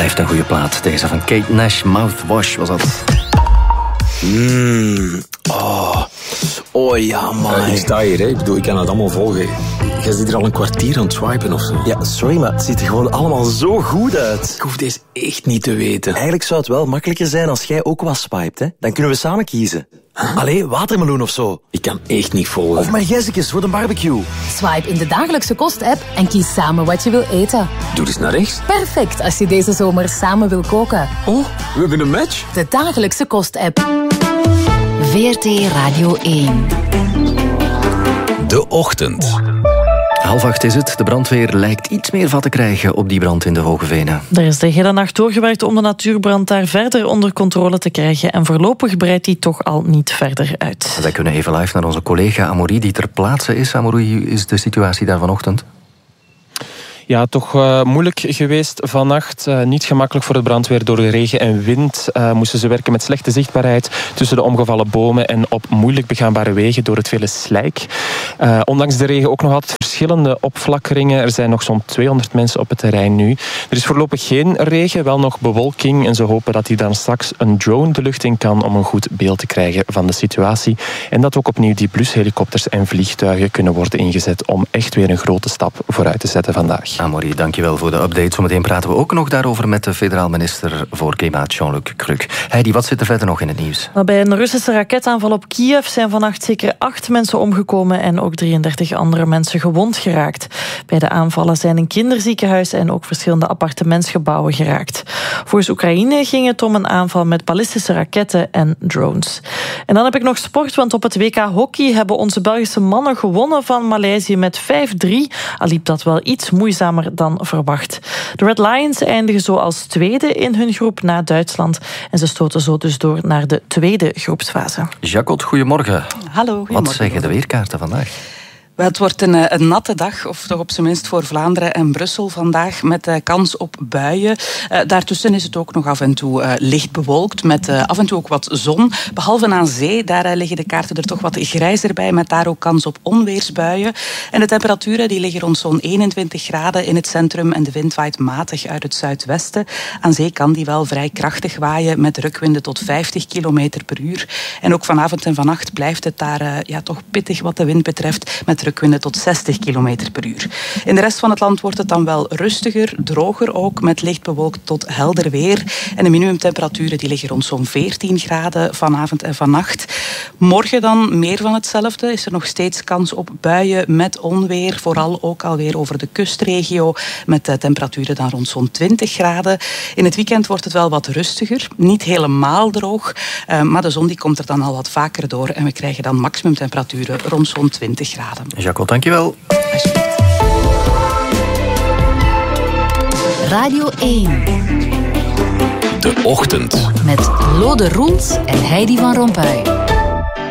Blijft een goede plaat. Deze van Kate Nash, Mouthwash was dat. Oh ja, man. Ik sta hier, hè. Ik kan het allemaal volgen. Jij zit hier al een kwartier aan het swipen of zo. Ja, sorry, maar het ziet er gewoon allemaal zo goed uit. Ik hoef deze echt niet te weten. Eigenlijk zou het wel makkelijker zijn als jij ook wat swipet, hè. Dan kunnen we samen kiezen. Allee, watermeloen of zo. Ik kan echt niet volgen. Of margezekes voor de barbecue. Swipe in de dagelijkse kost-app en kies samen wat je wil eten. Doe eens naar rechts. Perfect als je deze zomer samen wil koken. Oh, we hebben een match. De dagelijkse kost-app. VRT Radio 1. De Ochtend. 7:30 is het. De brandweer lijkt iets meer vat te krijgen op die brand in de Hoge Venen. Er is de hele nacht doorgewerkt om de natuurbrand daar verder onder controle te krijgen. En voorlopig breidt die toch al niet verder uit. Wij kunnen even live naar onze collega Amaury die ter plaatse is. Amaury, hoe is de situatie daar vanochtend? Ja, toch moeilijk geweest vannacht. Niet gemakkelijk voor het brandweer. Door de regen en wind moesten ze werken met slechte zichtbaarheid tussen de omgevallen bomen en op moeilijk begaanbare wegen door het vele slijk. Ondanks de regen ook nog altijd verschillende opflakkeringen. Er zijn nog zo'n 200 mensen op het terrein nu. Er is voorlopig geen regen, wel nog bewolking. En ze hopen dat hij dan straks een drone de lucht in kan om een goed beeld te krijgen van de situatie. En dat ook opnieuw die blushelikopters en vliegtuigen kunnen worden ingezet om echt weer een grote stap vooruit te zetten vandaag. Amaury, dankjewel voor de update. Zometeen praten we ook nog daarover met de federaal minister voor Klimaat, Jean-Luc Kruk. Heidi, wat zit er verder nog in het nieuws? Bij een Russische raketaanval op Kiev zijn vannacht zeker 8 mensen omgekomen en ook 33 andere mensen gewond geraakt. Bij de aanvallen zijn een kinderziekenhuis en ook verschillende appartementsgebouwen geraakt. Volgens Oekraïne ging het om een aanval met ballistische raketten en drones. En dan heb ik nog sport, want op het WK hockey hebben onze Belgische mannen gewonnen van Maleisië met 5-3. Al liep dat wel iets moeizamer dan verwacht. De Red Lions eindigen zo als tweede in hun groep na Duitsland. En ze stoten zo dus door naar de tweede groepsfase. Jacot, goedemorgen. Hallo, goedemorgen. Wat zeggen de weerkaarten vandaag? Het wordt een natte dag, of toch op zijn minst voor Vlaanderen en Brussel vandaag, met kans op buien. Daartussen is het ook nog af en toe licht bewolkt, met af en toe ook wat zon. Behalve aan zee, daar liggen de kaarten er toch wat grijzer bij, met daar ook kans op onweersbuien. En de temperaturen die liggen rond zo'n 21 graden in het centrum en de wind waait matig uit het zuidwesten. Aan zee kan die wel vrij krachtig waaien, met rukwinden tot 50 km per uur. En ook vanavond en vannacht blijft het daar toch pittig wat de wind betreft, met rukwinden tot 60 km per uur. In de rest van het land wordt het dan wel rustiger, droger ook, met licht bewolkt tot helder weer. En de minimumtemperaturen die liggen rond zo'n 14 graden vanavond en vannacht. Morgen dan meer van hetzelfde. Is er nog steeds kans op buien met onweer, vooral ook alweer over de kustregio, met temperaturen dan rond zo'n 20 graden. In het weekend wordt het wel wat rustiger, niet helemaal droog, maar de zon die komt er dan al wat vaker door en we krijgen dan maximumtemperaturen rond zo'n 20 graden. Jacot, dankjewel. Radio 1. De Ochtend. Met Lode Roels en Heidi van Rompuy.